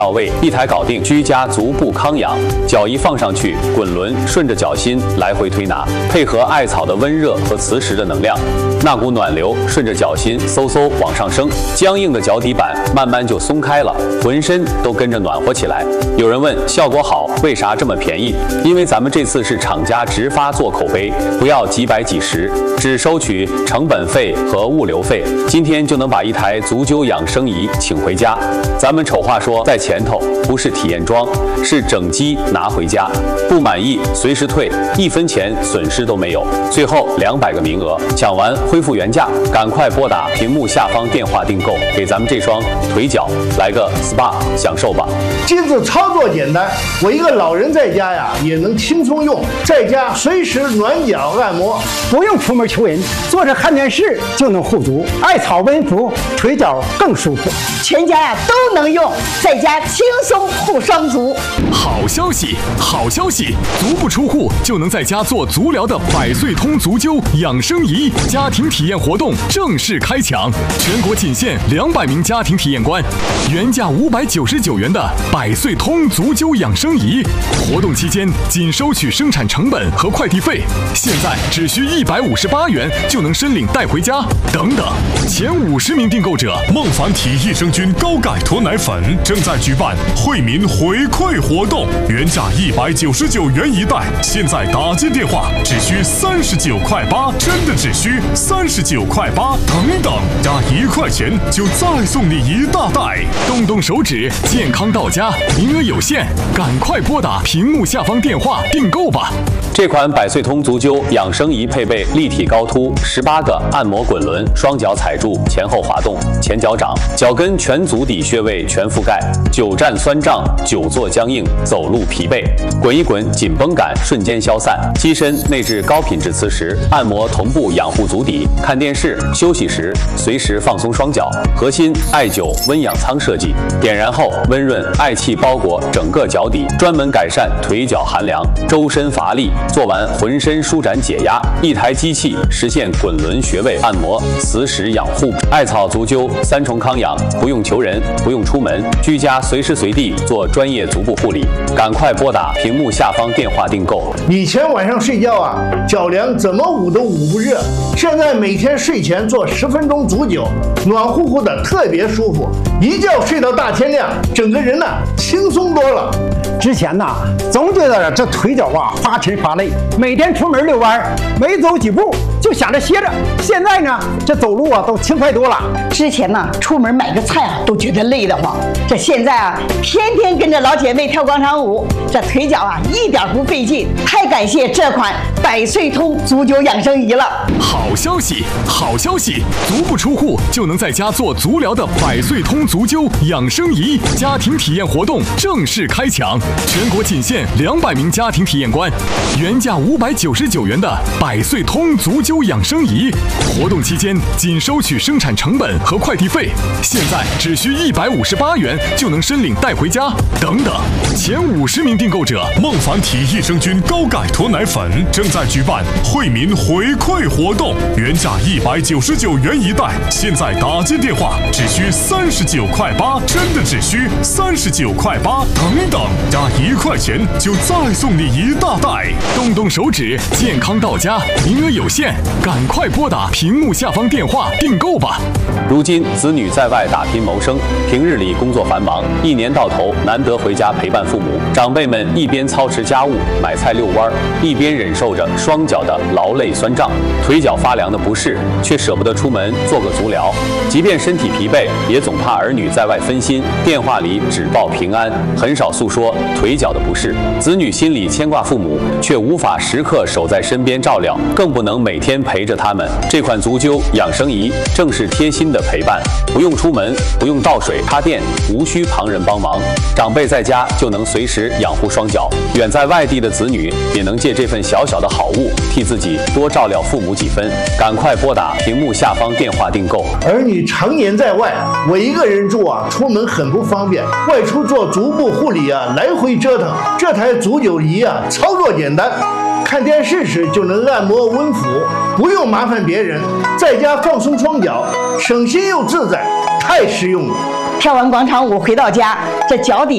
到位，一台搞定，居家足部康养。脚一放上去，滚轮顺着脚心来回推拿，配合艾草的温热和磁石的能量，那股暖流顺着脚心嗖嗖往上升，僵硬的脚底板慢慢就松开了，浑身都跟着暖和起来。有人问效果好，为啥这么便宜？因为咱们这次是厂家直发做口碑，不要几百几十，只收取成本费和物流费。今天就能把一台足灸养生仪请回家。咱们丑话说在前头，不是体验装，是整机拿回家。不满意随时退，1分钱损失都没有。最后200个名额，抢完恢复原价，赶快拨打屏幕下方电话订购，给咱们这双腿脚来个 SPA 享受吧。 机子操作简单，我一个老人在家呀也能轻松用，在家随时暖脚按摩， 不用出门求人，坐着看电视就能护足，艾草温敷，腿脚更舒服。 全家呀都能用，在家轻松护双足。 好消息，好消息！足不出户就能在家做足疗的百岁通足灸养生仪家庭体验活动正式开抢，全国仅限200名家庭体验官，原价599元的百岁通足灸养生仪，活动期间仅收取生产成本和快递费，现在只需158元就能申领带回家。等等，前50名订购者，孟凡体益生菌高钙脱奶粉正在举办惠民回馈活动，原价199元一袋，现在打进电话只需39块8，真的只需39块8，等等，加1块钱就再送你一大袋，动动手指，健康到家，名额有限，赶快拨打屏幕下方电话订购吧。 这款百岁通足灸养生仪配备立体高凸18个按摩滚轮，双脚踩住，前后滑动，前脚掌，脚跟全足底穴位全覆盖，久站酸胀，久坐僵硬，走路疲惫，滚一滚，紧绷感瞬间消散。机身内置高品质磁石，按摩同步养护足底，看电视、休息时随时放松双脚。核心艾灸温养舱设计，点燃后温润，艾气包裹整个脚底，专门改善腿脚寒凉、周身乏力。做完浑身舒展解压，一台机器实现滚轮穴位按摩、磁石养护、艾草足灸3重康养，不用求人，不用出门，居家随时随地做专业足部护理。赶快拨打屏幕下方电话订购。 以前晚上睡觉啊，脚凉怎么捂都捂不热，现在每天睡前做10分钟足灸，暖乎乎的，特别舒服，一觉睡到大天亮，整个人呢轻松多了。 之前呐，总觉得这腿脚啊发沉发累，每天出门遛弯，没走几步就想着歇着。现在呢，这走路啊都轻快多了。 之前呢，出门买个菜啊都觉得累得慌，这现在啊，天天跟着老姐妹跳广场舞，这腿脚啊一点不费劲。太感谢这款百岁通足灸养生仪了。 好消息，好消息！足不出户就能在家做足疗的百岁通足灸养生仪家庭体验活动正式开抢，全国仅限200名家庭体验官，原价599元的百岁通足灸养生仪，活动期间仅收取生产成本和快递费，现在只需158元就能申领带回家。等等，前50名订购者，孟凡体益生菌高钙脱奶粉正在举办惠民回馈活动，原价199元一袋，现在打进电话只需39块8，真的只需39块8，等等，加1块钱就再送你一大袋，动动手指，健康到家，名额有限，赶快拨打屏幕下方电话订购吧。 如今子女在外打拼谋生，平日里工作繁忙，一年到头难得回家陪伴父母，长辈们一边操持家务、买菜遛弯，一边忍受着双脚的劳累酸胀、腿脚发凉的不适，却舍不得出门做个足疗。即便身体疲惫，也总怕儿女在外分心，电话里只报平安，很少诉说腿脚的不适。子女心里牵挂父母，却无法时刻守在身边照料，更不能每天陪着他们。这款足灸养生仪正是贴心的陪伴，不用出门，不用倒水插电，无需旁人帮忙，长辈在家就能随时养护双脚，远在外地的子女也能借这份小小的好物，替自己多照料父母几分。赶快拨打屏幕下方电话订购。 儿女常年在外，我一个人住啊，出门很不方便，外出做足部护理啊，来回折腾。这台足灸仪啊，操作简单，看电视时就能按摩温敷，不用麻烦别人，在家放松双脚，省心又自在，太实用了。 跳完广场舞回到家，这脚底